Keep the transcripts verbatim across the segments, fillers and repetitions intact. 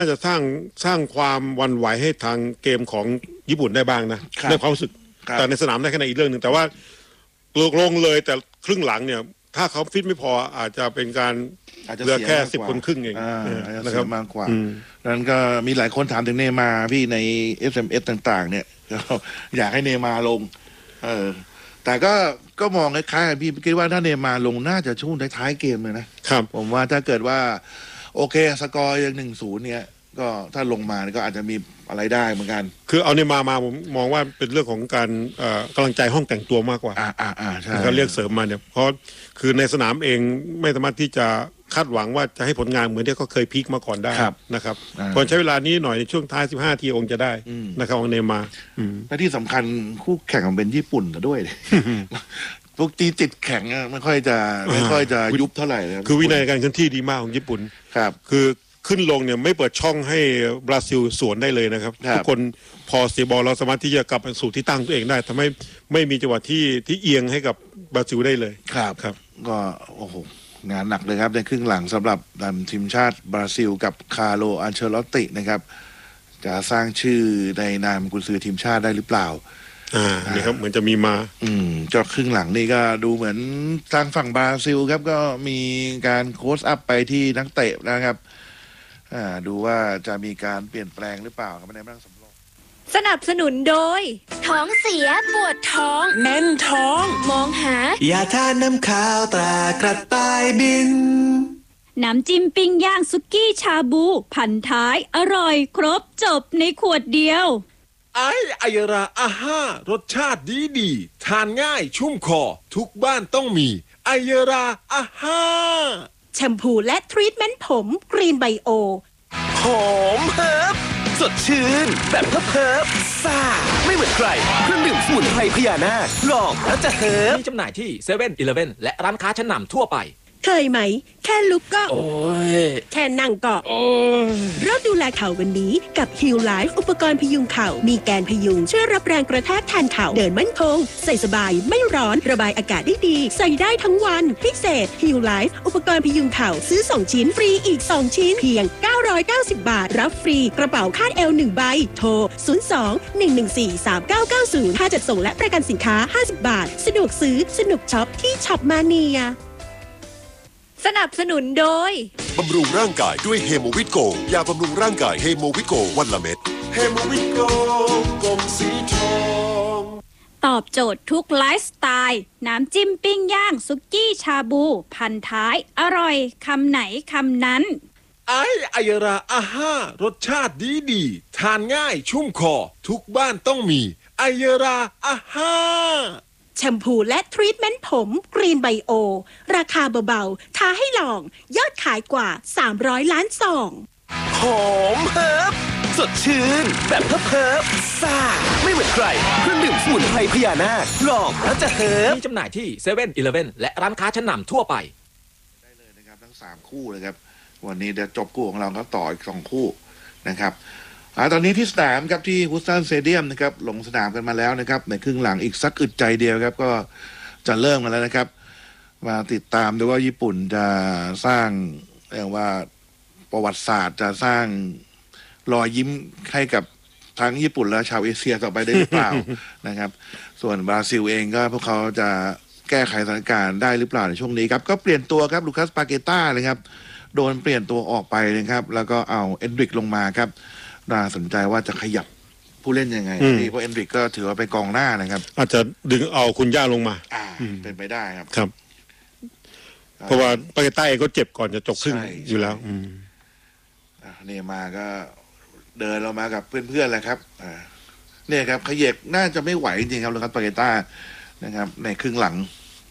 น่าจะสร้างสร้างความหวั่นไหวให้ทางเกมของญี่ปุ่นได้บ้างนะในความรู้สึกแต่ในสนามได้แค่ไหนอีกเรื่องหนึ่งแต่ว่าลงเลยแต่ครึ่งหลังเนี่ยถ้าเขาฟิตไม่พออาจจะเป็นการเหลือแค่สิบคนครึ่งเองนะครับมากกว่านั้นก็มีหลายคนถามถึงเนย์มาร์พี่ใน เอส เอ็ม เอส ต่างๆเนี่ยอยากให้เนย์มาร์ลงเออแต่ก็ก็มองคล้ายๆพี่คิดว่าถ้าเนย์มาร์ลงน่าจะช่วงท้ายๆเกมเลยนะครับผมว่าถ้าเกิดว่าโอเคสกอร์ยังหนึ่งศูนย์เนี่ยก็ถ้าลงมาก็อาจจะมีอะไรได้เหมือนกันคือเอาเนย์มาร์มาผมมองว่าเป็นเรื่องของการกำลังใจห้องแต่งตัวมากกว่าอ่าอ่าอ่าใช่เขาเรียกเสริมมาเนี่ยเพราะคือในสนามเองไม่สามารถที่จะคาดหวังว่าจะให้ผลงานเหมือนที่เขาเคยพีคมาก่อนได้นะครับควรใช้เวลานี้หน่อยในช่วงท้ายสิบห้าทีองค์จะได้นะครับของเนย์มาร์และที่สำคัญคู่แข่งเป็นญี่ปุ่นกันด้วยพวกตีติดแข็งไม่ค่อยจะไม่ค่อยจะยุบเท่าไหร่คือวินัยการเคลื่อนที่ดีมากของญี่ปุ่นครับคือขึ้นลงเนี่ยไม่เปิดช่องให้บราซิลสวนได้เลยนะครับทุกคนพอเสียบอลเราสามารถที่จะกลับสู่ที่ตั้งตัวเองได้ทำให้ไม่มีจังหวะที่ที่เอียงให้กับบราซิลได้เลยครับครับก็โอ้โหงานหนักเลยครับในครึ่งหลังสำหรับทีมชาติบราซิลกับคาร์โลอันเชลอตตินะครับจะสร้างชื่อในนามกุนซือทีมชาติได้หรือเปล่าอ่านี่ครับเหมือนจะมีมาอืมจอครึ่งหลังนี่ก็ดูเหมือนทางฝั่งบราซิลครับก็มีการโค้ชอัพไปที่นักเตะนะครับอ่าดูว่าจะมีการเปลี่ยนแปลงหรือเปล่าครับในบ้างสำรองสนับสนุนโดยท้องเสียปวดท้องแน่นท้องมองหายาทานน้ำขาวตรากระต่ายบินน้ำจิ้มปิ้งย่างซุกี้ชาบูพันท้ายอร่อยครบจบในขวดเดียวไอไอยราอาห้ารสชาติดีดีทานง่ายชุ่มคอทุกบ้านต้องมีไอยราอาห้าแชมพูและทรีทเมนต์ผมกรีนไบโอหอมเฮิร์บสดชื่นแบบเพิบเพิบซ่าไม่เหมือนใครเครื่องดื่มสมุนไพรพญานาคลองแล้วจะเฮิร์บมีจำหน่ายที่เซเว่นอีเลฟเว่นและร้านค้าชั้นนำทั่วไปเคยไหมแค่ลุกก็โอ้ยแค่นั่งก็โอ้ยเริ่มดูแลเข่าวันนี้กับ Heal Life อุปกรณ์พยุงเข่ามีแกนพยุงช่วยรับแรงกระแทกแทนเข่าเดินมั่นคงใส่สบายไม่ร้อนระบายอากาศได้ดีใส่ได้ทั้งวันพิเศษ Heal Life อุปกรณ์พยุงเข่าซื้อสองชิ้นฟรีอีกสองชิ้นเพียงเก้าร้อยเก้าสิบบาทรับฟรีกระเป๋าคาดเอวหนึ่งใบโทรศูนย์ สอง หนึ่ง หนึ่ง สี่ สาม เก้า เก้า ศูนย์ค่าจัดส่งและประกันสินค้าห้าสิบบาทสะดวกซื้อสนุกช็อปที่ช็อปมาเนียสนับสนุนโดยบำรุงร่างกายด้วยเฮโมวิตโกยาบำรุงร่างกายเฮโมวิตโกวันละเม็ดเฮโมวิตโกกลมสีทองตอบโจทย์ทุกไลฟ์สไตล์น้ำจิ้มปิ้งย่างซุกี้ชาบูพันท้ายอร่อยคำไหนคำนั้นไอไอยราอาห้ารสชาติดีดีทานง่ายชุ่มคอทุกบ้านต้องมีไอยราอาห้าแชมพูและทรีทเมนต์ผมกรีนไบโอราคาเบาๆท้าให้ลองยอดขายกว่าสามร้อยล้านซองหอมเฮิร์บสดชื่นแบบเพิบเพิบซ่าไม่เหมือนใครเครื่องดื่มสมุนไพรพญานาคลองแล้วจะเฮิร์บมีจำหน่ายที่เซเว่นอีเลฟเว่นและร้านค้าชั้นนำทั่วไปได้เลยนะครับทั้งสามคู่เลยครับวันนี้เดี๋ยวจบคู่ของเราก็ต่ออีกสองคู่นะครับตอนนี้ที่สนามครับที่ฮุสตันสเตเดียมนะครับลงสนามกันมาแล้วนะครับในครึ่งหลังอีกสักอึดใจเดียวครับก็จะเริ่มกันแล้วนะครับมาติดตามดูว่าญี่ปุ่นจะสร้างเรียกว่าประวัติศาสตร์จะสร้างรอยยิ้มให้กับทั้งญี่ปุ่นและชาวเอเชียต่อไปได้หรือเปล่า นะครับส่วนบราซิลเองก็พวกเขาจะแก้ไขสถานการณ์ได้หรือเปล่าในช่วงนี้ครับก็เปลี่ยนตัวครับลูคัสปาเกต้าเลยครับโดนเปลี่ยนตัวออกไปนะครับแล้วก็เอาเอนดริกลงมาครับน่าสนใจว่าจะขยับผู้เล่นยังไงนี่เพราะเอนดริกก็ถือว่าเป็นกองหน้านะครับอาจจะดึงเอาคุณย่าลงมาอ่าเป็นไปได้ครับครับเพราะว่าปาเกต้าเองก็เจ็บก่อนจะจบครึ่งอยู่แล้วอืมเนี่ยมาก็เดินเรามากับเพื่อนๆแหละครับอ่าเนี่ยครับขยับน่าจะไม่ไหวจริงๆครับลูคัสปาเกต้านะครับในครึ่งหลัง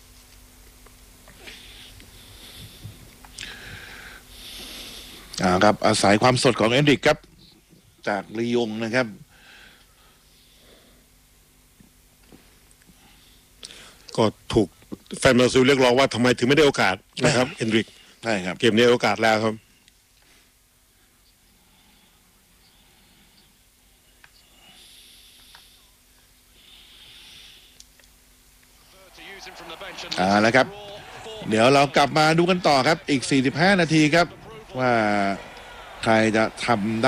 อ่าครับอาศัยความสดของเอนดริกครับจากลียงนะครับก็ถูกแฟนบราซิลเรียกร้องว่าทำไมถึงไม่ได้โอกาสนะครับเอนดริกใช่ครับเกมนี้โอกาสแล้วครับอ่าแล้วครับเดี๋ยวเรากลับมาดูกันต่อครับอีกสี่สิบห้านาทีครับว่าใครจะทำได้